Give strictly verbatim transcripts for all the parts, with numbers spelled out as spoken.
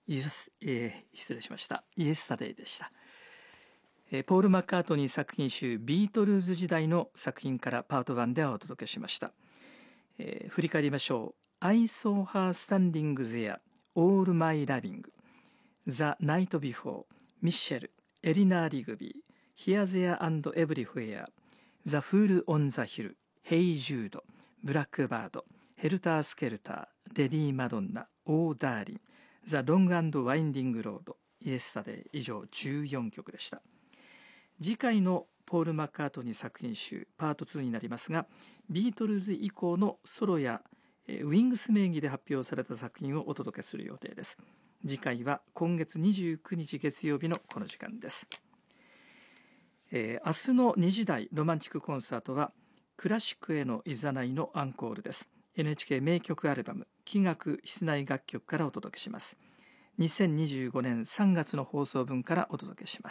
イエス、えー、失礼しました。イエスタデイでした。えー、ポール・マッカートニー作品集ビートルズ時代の作品からパートワンではお届けしました。えー、振り返りましょう。I saw her standing there, all my loving, The night before, ミッシェル、エリナー・リグビー、Here, There and Everywhere, The Fool on the Hill, Hey Jude, ブラックバード、ヘルター・スケルター、レディー・マドンナ、オー・ダーリン、ザ・ロング&ワインディング・ロード、イエスタデイ、以上じゅうよんきょくでした。次回のポール・マッカートニー作品集パートツーになりますが、ビートルズ以降のソロやウィングス名義で発表された作品をお届けする予定です。次回は今月にじゅうくにち月曜日のこの時間です。えー、明日のにじ台ロマンチックコンサートはクラシックへのいざないのアンコールです。 エヌエイチケー 名曲アルバム器楽室内楽曲からお届けします。にせんにじゅうごねんさんがつの放送分からお届けします。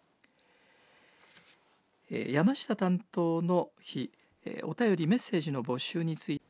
えー、山下担当の日、えー、お便りメッセージの募集について、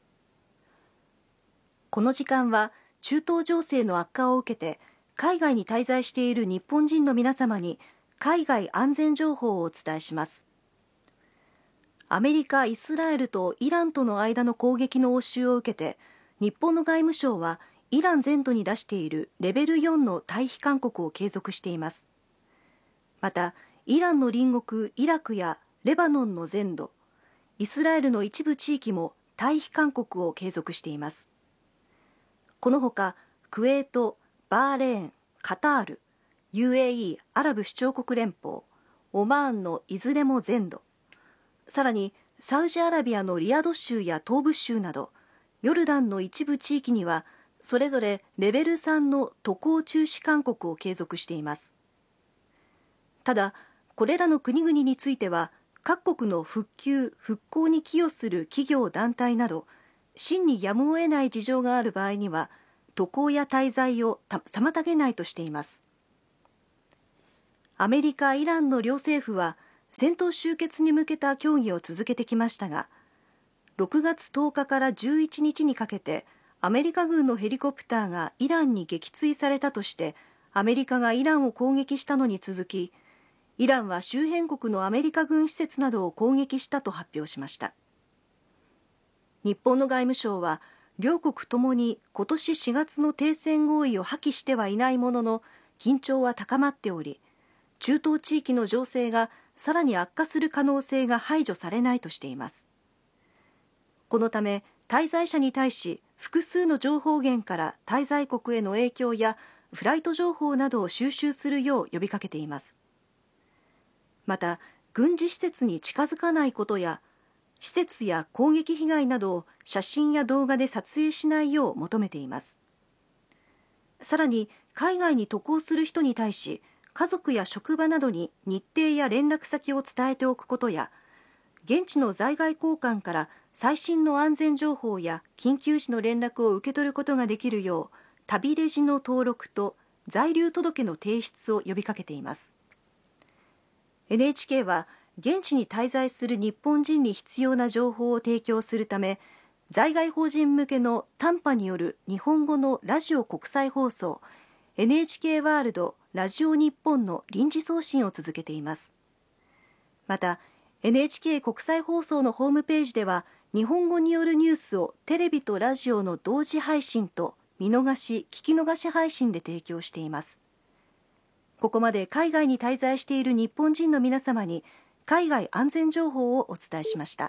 この時間は中東情勢の悪化を受けて海外に滞在している日本人の皆様に海外安全情報をお伝えします。アメリカ、イスラエルとイランとの間の攻撃の応酬を受けて、日本の外務省はイラン全土に出しているレベルよんの退避勧告を継続しています。また、イランの隣国イラクやレバノンの全土、イスラエルの一部地域も退避勧告を継続しています。このほか、クウェート、バーレーン、カタール、ユーエーイー アラブ首長国連邦、オマーンのいずれも全土、さらにサウジアラビアのリヤド州や東部州など、ヨルダンの一部地域には、それぞれレベルさんの渡航中止勧告を継続しています。ただ、これらの国々については、各国の復旧・復興に寄与する企業団体など、真にやむを得ない事情がある場合には、渡航や滞在を妨げないとしています。アメリカ、イランの両政府は、戦闘終結に向けた協議を続けてきましたが、ろくがつとおかからじゅういちにちにかけて、アメリカ軍のヘリコプターがイランに撃墜されたとして、アメリカがイランを攻撃したのに続き、イランは周辺国のアメリカ軍施設などを攻撃したと発表しました。日本の外務省は、両国ともに今年しがつの停戦合意を破棄してはいないものの、緊張は高まっており、中東地域の情勢がさらに悪化する可能性が排除されないとしています。このため、滞在者に対し、複数の情報源から滞在国への影響やフライト情報などを収集するよう呼びかけています。また、軍事施設に近づかないことや、施設や攻撃被害などを写真や動画で撮影しないよう求めています。さらに、海外に渡航する人に対し、家族や職場などに日程や連絡先を伝えておくことや、現地の在外公館から最新の安全情報や緊急時の連絡を受け取ることができるよう、旅レジの登録と在留届の提出を呼びかけています。エヌエイチケー は、現地に滞在する日本人に必要な情報を提供するため、在外邦人向けの短波による日本語のラジオ国際放送、エヌエイチケー ワールドラジオ日本の臨時送信を続けています。また、エヌエイチケー 国際放送のホームページでは、日本語によるニュースをテレビとラジオの同時配信と見逃し・聞き逃し配信で提供しています。ここまで海外に滞在している日本人の皆様に海外安全情報をお伝えしました。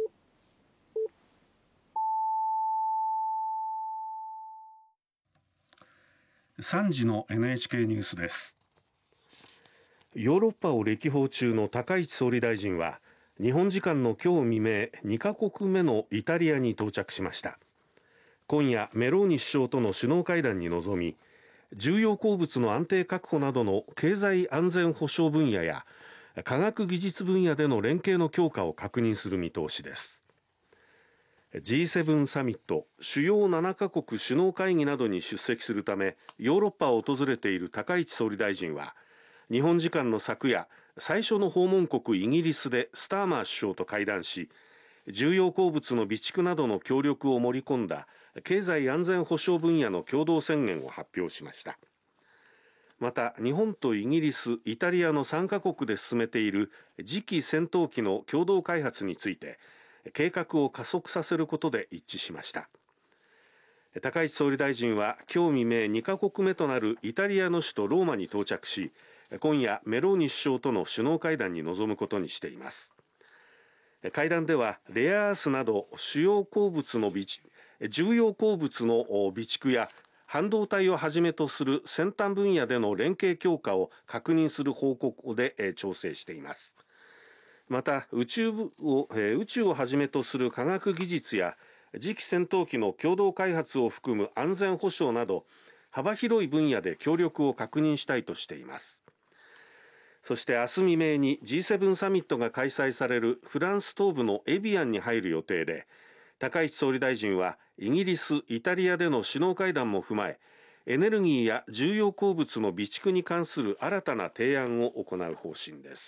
さんじの エヌエイチケー ニュースです。ヨーロッパを歴訪中の高市総理大臣は、日本時間の今日未明、にカ国目のイタリアに到着しました。今夜、メローニ首相との首脳会談に臨み、重要鉱物の安定確保などの経済安全保障分野や科学技術分野での連携の強化を確認する見通しです。 ジーセブン サミット主要ななカ国首脳会議などに出席するためヨーロッパを訪れている高市総理大臣は、日本時間の昨夜、最初の訪問国イギリスでスターマー首相と会談し、重要鉱物の備蓄などの協力を盛り込んだ経済安全保障分野の共同宣言を発表しました。また日本とイギリス、イタリアのさんカ国で進めている次期戦闘機の共同開発について計画を加速させることで一致しました。高市総理大臣は今日未明にカ国目となるイタリアの首都ローマに到着し、今夜メローニ首相との首脳会談に臨むことにしています。会談ではレアアースなど主要鉱物の備蓄重要鉱物の備蓄や半導体をはじめとする先端分野での連携強化を確認する方向で調整しています。また宇宙を、宇宙をはじめとする科学技術や次期戦闘機の共同開発を含む安全保障など幅広い分野で協力を確認したいとしています。そして明日未明に ジーセブン サミットが開催されるフランス東部のエビアンに入る予定で、高市総理大臣はイギリス、イタリアでの首脳会談も踏まえ、エネルギーや重要鉱物の備蓄に関する新たな提案を行う方針です。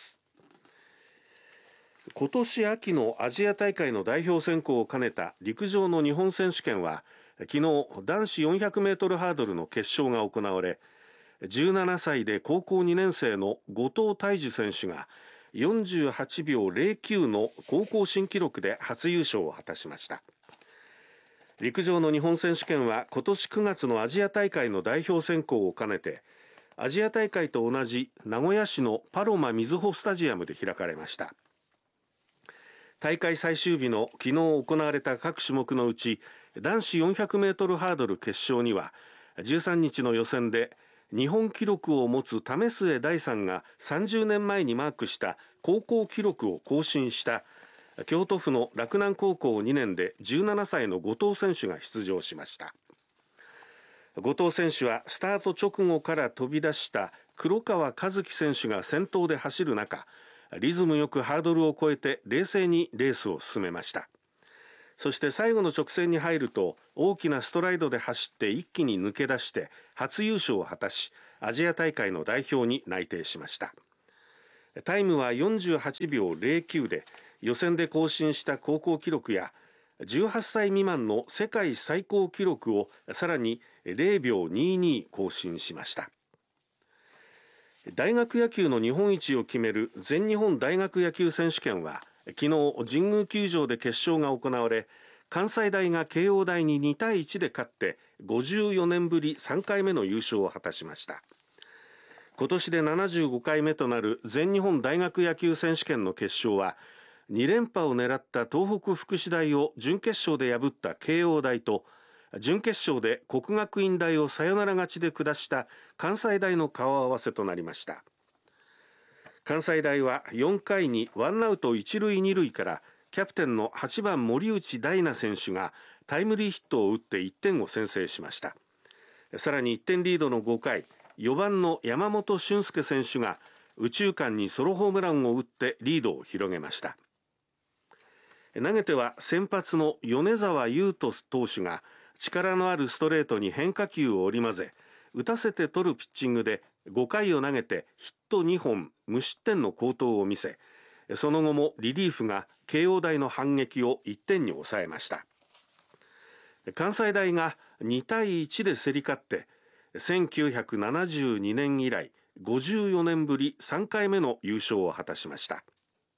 今年秋のアジア大会の代表選考を兼ねた陸上の日本選手権は、昨日男子よんひゃくメートルハードルの決勝が行われ、じゅうななさいで高校にねん生の後藤泰樹選手がよんじゅうはちびょうゼロきゅうの高校新記録で初優勝を果たしました。陸上の日本選手権は今年くがつのアジア大会の代表選考を兼ねて、アジア大会と同じ名古屋市のパロマみずほスタジアムで開かれました。大会最終日の昨日行われた各種目のうち、男子よんひゃくメートルハードル決勝にはじゅうさんにちの予選で日本記録を持つ為末大さんがさんじゅうねんまえにマークした高校記録を更新した京都府の洛南高校にねんでじゅうななさいの後藤選手が出場しました。後藤選手はスタート直後から飛び出した黒川和樹選手が先頭で走る中、リズムよくハードルを越えて冷静にレースを進めました。そして最後の直線に入ると大きなストライドで走って一気に抜け出して初優勝を果たし、アジア大会の代表に内定しました。タイムはよんじゅうはちびょうゼロきゅうで予選で更新した高校記録やじゅうはっさい未満の世界最高記録をさらにゼロびょうにじゅうに更新しました。大学野球の日本一を決める全日本大学野球選手権は昨日神宮球場で決勝が行われ、関西大が慶応大ににたいいちで勝ってごじゅうよねんぶりさんかいめの優勝を果たしました。今年でななじゅうごかいめとなる全日本大学野球選手権の決勝は、に連覇を狙った東北福祉大を準決勝で破った慶応大と、準決勝で国学院大をサヨナラ勝ちで下した関西大の顔合わせとなりました。関西大はよんかいにワンアウト一塁二塁からキャプテンのはちばん森内大奈選手がタイムリーヒットを打っていってんを先制しました。さらにいってんリードのごかい、よばんの山本俊介選手が右中間にソロホームランを打ってリードを広げました。投げては先発の米澤優斗投手が力のあるストレートに変化球を織り交ぜ、打たせて取るピッチングでごかいを投げてヒットにほん無失点の好投を見せ、その後もリリーフが慶応大の反撃をいってんに抑えました。関西大がにたいいちで競り勝ってせんきゅうひゃくななじゅうにねん以来ごじゅうよねんぶりさんかいめの優勝を果たしました。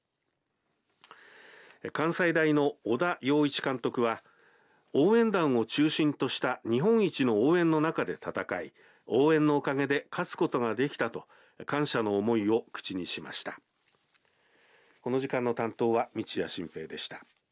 関西大の小田洋一監督は、応援団を中心とした日本一の応援の中で戦い、応援のおかげで勝つことができたと感謝の思いを口にしました。この時間の担当は道谷信平でした。